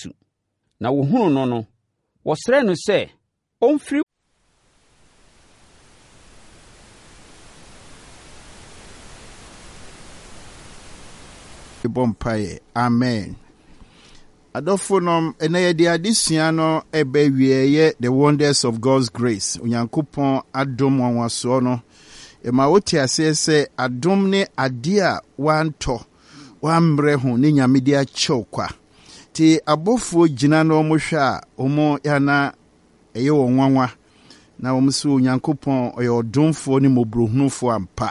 Yesu. Na wohunu no no, wɔsrɛ no sɛ ɔmfiri Bompaye. Amen. Adofonom enayedi adesua no ebe wieye the wonders of God's grace. Onyankopɔn adom wanwaso no. Ema wote ase se adom ne ade a wanto wamre ho ne nyamede a kyokwa. Ti abofo gina no mo hwa a omo yana eye wonwanwa. Na omso Onyankopɔn oye odomfo ne mobrohunufo ampa.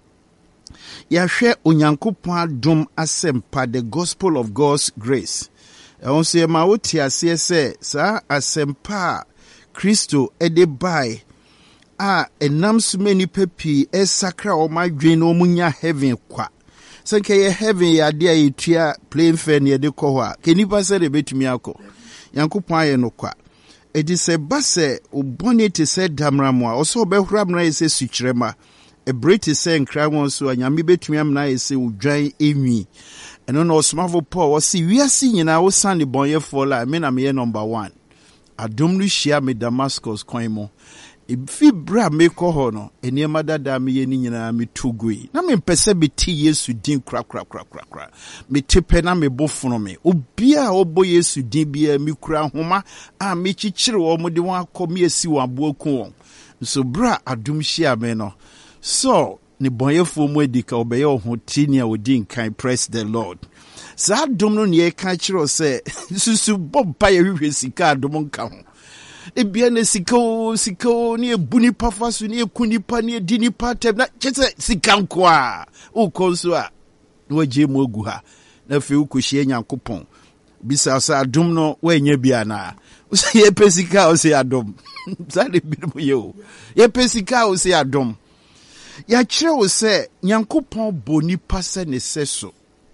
Yahwe Onyankopɔn adom asempa, the gospel of God's grace. Onse ema wote ase se sa asempa Kristo ede bai a enam sumeni pepi esakra omadwen no munya heaven kwa. Sanke ye heaven ya de ayetua plain fair ne de kɔ hɔ a kenipa sɛ de betumi akɔ. Nyankopɔn aye no kwa. Edi se base obone te se damramu a oso obehura mra yese sukyerema. Ebrete se nkra won so anyame betumi amna yese udwan enwi. Eno no osmafo Paul wasi wiase nyina wo sane bonyefo la me na me number 1. Adom no hia me Damascus kwan mo. Ifi bra me kɔ hɔ no eniema dada me ye ni nyina me tugui. Na me mpese beti Yesu din kra. Me tepe na me bofono me. Obia obo Yesu din bia me kura homa a me chichire wo mo de won akɔ me esi wo aboku won. So bra adom hia me no. So ni bonyefo mu edika obeye ohotini a odin kan. Praise the Lord. Sa adom no ne ka kire se susu bompa ye hwehwe sika adom nka ho. Ebia ne sika ne ebuni pafaso ne ekunipa ne edini patem na chese sika nko a ukonso a no waje mu ogu ha na fe ukohie Nyankopɔn bisa sa adom no wanya bia na ye pesika o se adom sa de bi mu ye o ye pesika o se adom ya kire o se Nyankopɔn boni pase ne seso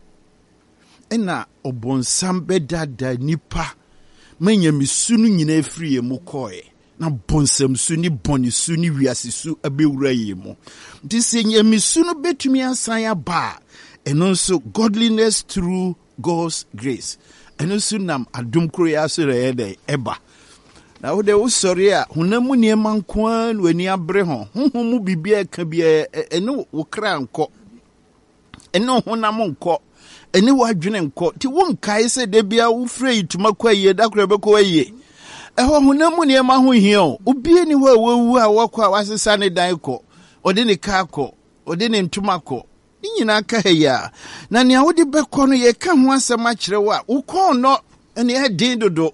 ena obonsam bedada nipa menya misunu nyina efiri emu koe na bonsam su ni boni su ni wiase su abewura yemu dise nya misunu betumi asan aba eno so godliness through God's grace eno so nam adom kro ya so re eba na wo de wo sori a hunamu ne mankoa no ani abre ho honhom bibia ka bia eno wo kra nko eno honam nko eni wadwene nko ti won kai se de bia wo frɛ ituma kwa yie da kra bɛkɔ yie ɛhɔ hunamu ne ma ho hia o obie ni hɔ wawu a wakɔ a wasesa ne dan kɔ ɔde ne ka kɔ ɔde ne ntuma kɔ ni nyina ka ya na ne awode bɛkɔ no ye ka ho asɛm a kyerɛ wo a wo kɔ no ene hedin dodo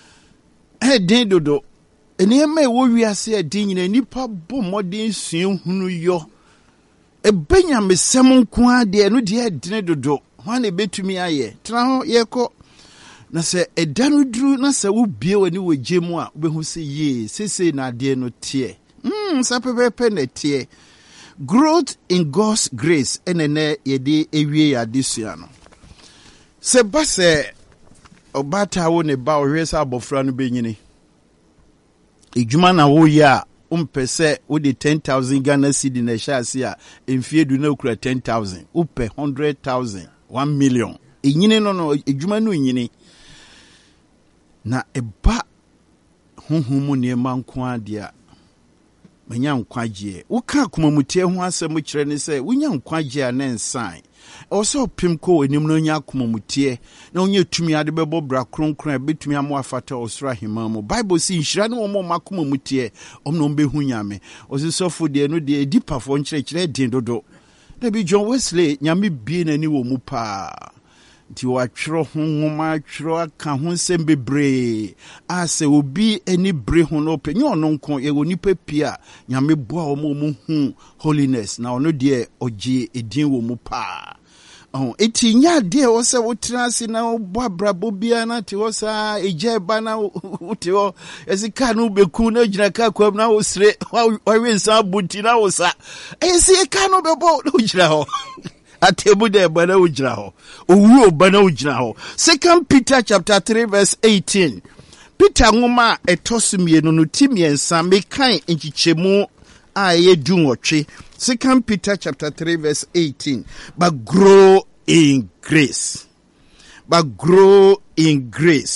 ene ma wo wiase adin nyina nipa bɔ modern suen hunu yo ebenya mesɛm nko ade no de hedin dodo wane betumi aye tra ho yeko na se edanu duru na se wo bie wani wogye mu a obehu se ye sese na ade no tie sa pepepe na tie growth in God's grace enene yede ewie ya desua no se ba se obata wo ne ba ohwesa abofra no benyini ejuma na wo ya umpese wo de 10,000 Ghana cedi na shasi a emfie du na okura 10,000 upe 100,000 1 million. Enyine no ejuma no nyine. Na eba honhomu ne manko ade a manya nkwagie. Wo ka komamutie ho asem kire ne se wonya nkwagie a na nsan. Also pim ko enim no nya komamutie na onya tumi ade bebo bra kronkron betumi amo afata osra hemamu. Bible si nhira ne wo ma komamutie omno behu nyame. Osisofo de no de edipafo nkyerɛkyerɛ din dodo. Debi John Wesley nyame bie nani wo mu pa nti watwero ho nwoma atwero aka ho nsɛm bebree ase obi ani bre ho no pe nyo no nko ye onipa pia nyame boa wo mu hu holiness na ono de ogye edin wo mu pa eti nya de wo se wo trase na wo abrabo bia na te wo sa eje ba na wo te wo esika no beku na gyina ka kwam na wo sire wa wensa buti na wo sa esika no bebo no gyina ho atebu de ba na wo gyina ho owu ba na wo gyina ho 2 Peter chapter 3 verse 18 Peter ngoma etosumienu no timiensa mekan nchichemu a ye dunwotwe 2 Peter chapter 3 verse 18 but grow in grace